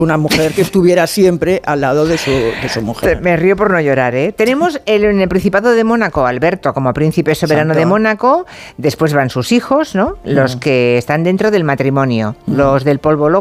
una mujer que estuviera siempre al lado de su mujer. Me río por no llorar, ¿eh? Tenemos en el Principado de Mónaco Alberto como príncipe soberano de Mónaco, después van sus hijos, ¿no? Los que están dentro del matrimonio, los del polvo loco.